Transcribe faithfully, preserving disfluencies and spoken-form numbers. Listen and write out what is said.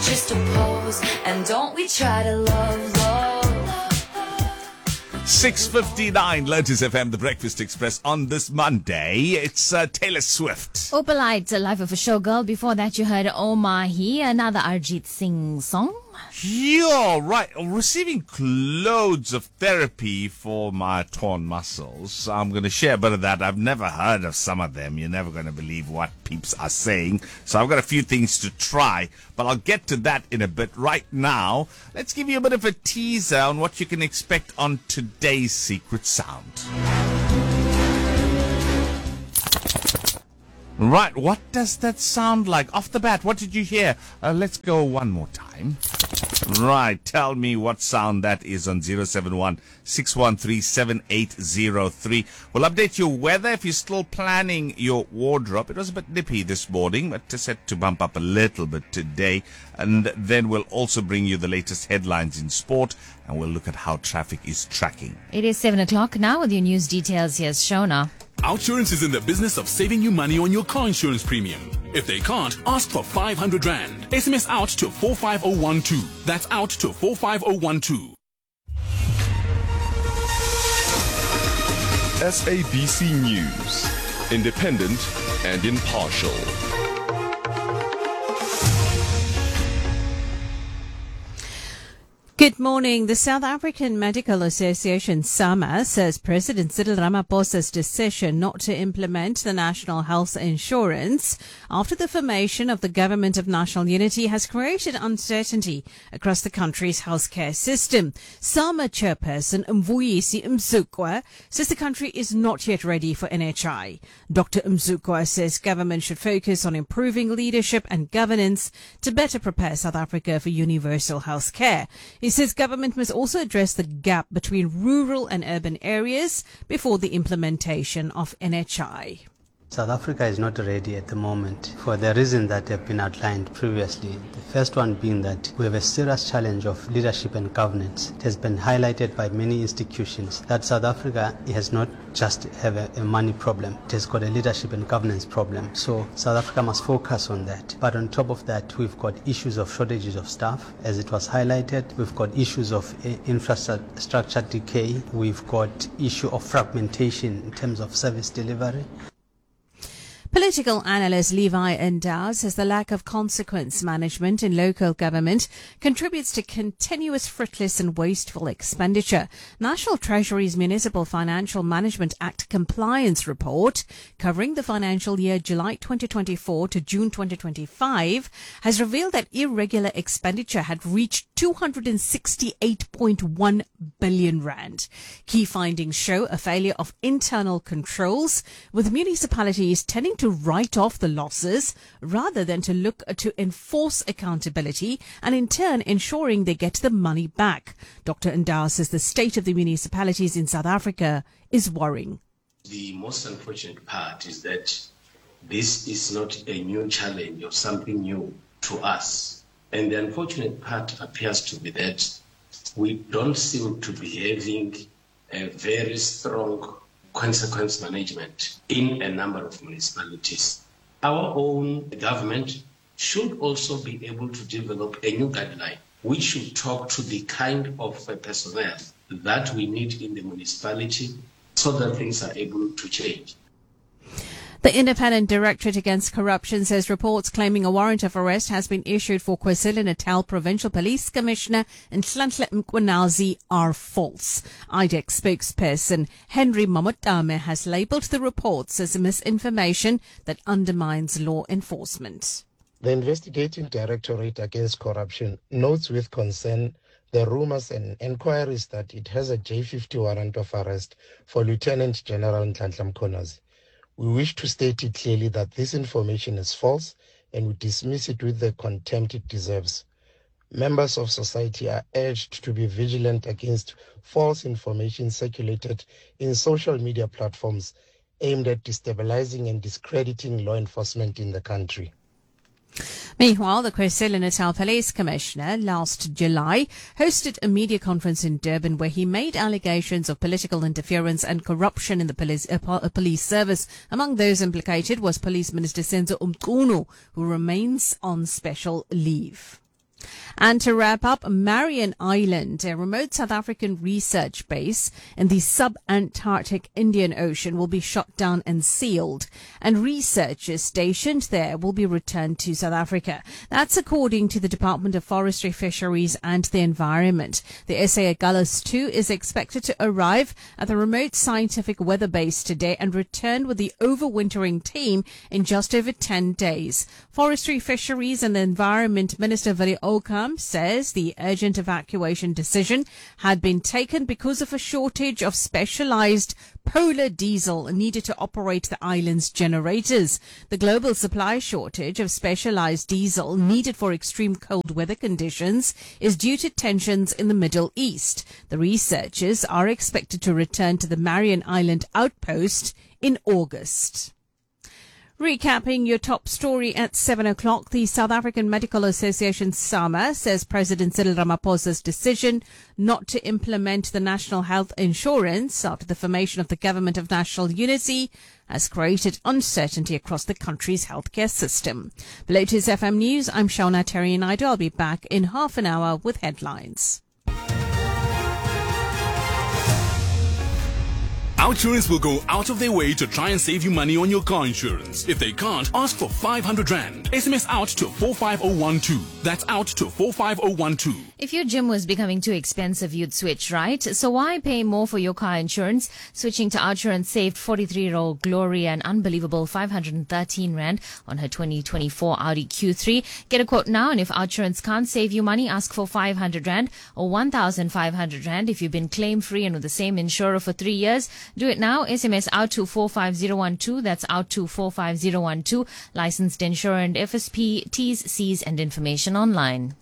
just a pose. And don't we try to love, love. six fifty-nine Lotus F M, The Breakfast Express on this Monday. It's uh, Taylor Swift. Opalite, Life of a Showgirl. Before that, you heard Oh Mahi, another Arjit Singh song. Yeah, right. Receiving loads of therapy for my torn muscles. I'm going to share a bit of that. I've never heard of some of them. You're never going to believe what peeps are saying. So I've got a few things to try, but I'll get to that in a bit. Right now, let's give you a bit of a teaser on what you can expect on today's Secret Sound. Right, what does that sound like? Off the bat, what did you hear? Uh, let's go one more time. Right, tell me what sound that is on zero seven one, six one three, seven eight zero three. We'll update your weather if you're still planning your wardrobe. It was a bit nippy this morning, but it's set to bump up a little bit today. And then we'll also bring you the latest headlines in sport, and we'll look at how traffic is tracking. It is seven o'clock now with your news details. Here's Shona. Outsurance is in the business of saving you money on your car insurance premium. If they can't, ask for five hundred rand. S M S out to four five zero one two. That's out to four five zero one two. S A B C News. Independent and impartial. Good morning. The South African Medical Association, SAMA, says President Cyril Ramaphosa's decision not to implement the National Health Insurance after the formation of the Government of National Unity has created uncertainty across the country's healthcare system. SAMA chairperson Mvuyisi Mzukwa says the country is not yet ready for N H I. Doctor Mzukwa says government should focus on improving leadership and governance to better prepare South Africa for universal healthcare. He says government must also address the gap between rural and urban areas before the implementation of N H I. South Africa is not ready at the moment for the reasons that have been outlined previously. The first one being that we have a serious challenge of leadership and governance. It has been highlighted by many institutions that South Africa has not just have a, a money problem, it has got a leadership and governance problem. So South Africa must focus on that. But on top of that, we've got issues of shortages of staff, as it was highlighted. We've got issues of uh, infrastructure decay. We've got issue of fragmentation in terms of service delivery. Political analyst Levi Ndau says the lack of consequence management in local government contributes to continuous fruitless and wasteful expenditure. National Treasury's Municipal Financial Management Act compliance report covering the financial year July twenty twenty-four to June twenty twenty-five has revealed that irregular expenditure had reached two hundred sixty-eight point one billion rand. Key findings show a failure of internal controls, with municipalities tending to to write off the losses rather than to look to enforce accountability and in turn ensuring they get the money back. Doctor Ndau says the state of the municipalities in South Africa is worrying. The most unfortunate part is that this is not a new challenge or something new to us. And the unfortunate part appears to be that we don't seem to be having a very strong consequence management in a number of municipalities. Our own government should also be able to develop a new guideline. We should talk to the kind of personnel that we need in the municipality so that things are able to change. The Independent Directorate Against Corruption says reports claiming a warrant of arrest has been issued for KwaZulu-Natal Provincial Police Commissioner Nhlanhla Mkhwanazi are false. I D E C spokesperson Henry Mamotame has labelled the reports as misinformation that undermines law enforcement. The Investigating Directorate Against Corruption notes with concern the rumours and enquiries that it has a J fifty warrant of arrest for Lieutenant General Nhlanhla Mkhwanazi. We wish to state it clearly that this information is false and we dismiss it with the contempt it deserves. Members of society are urged to be vigilant against false information circulated in social media platforms aimed at destabilizing and discrediting law enforcement in the country. Meanwhile, the KwaZulu-Natal Police Commissioner last July hosted a media conference in Durban where he made allegations of political interference and corruption in the police, uh, police service. Among those implicated was Police Minister Senzo Umqunu, who remains on special leave. And to wrap up, Marian Island, a remote South African research base in the sub-Antarctic Indian Ocean, will be shut down and sealed, and researchers stationed there will be returned to South Africa. That's according to the Department of Forestry, Fisheries and the Environment. The S A Agulhas two is expected to arrive at the remote scientific weather base today and return with the overwintering team in just over ten days. Forestry, Fisheries and the Environment Minister Willie Oakam says the urgent evacuation decision had been taken because of a shortage of specialized polar diesel needed to operate the island's generators. The global supply shortage of specialized diesel needed for extreme cold weather conditions is due to tensions in the Middle East. The researchers are expected to return to the Marian Island outpost in August. Recapping your top story at seven o'clock, the South African Medical Association SAMA says President Cyril Ramaphosa's decision not to implement the national health insurance after the formation of the Government of National Unity has created uncertainty across the country's healthcare system. Below to F M News, I'm Shauna Terry Naidu. I'll be back in half an hour with headlines. Outsurance will go out of their way to try and save you money on your car insurance. If they can't, ask for five hundred rand. S M S out to four five zero one two. That's out to four five zero one two. If your gym was becoming too expensive, you'd switch, right? So why pay more for your car insurance? Switching to Outsurance saved forty-three-year-old Gloria an unbelievable five hundred thirteen rand on her twenty twenty-four Audi Q three. Get a quote now, and if Outsurance can't save you money, ask for five hundred rand or one thousand five hundred rand. If you've been claim-free and with the same insurer for three years, do it now. S M S out to four five zero one two. That's out to four five zero one two. Licensed insurer and F S P, T's, C's and information online.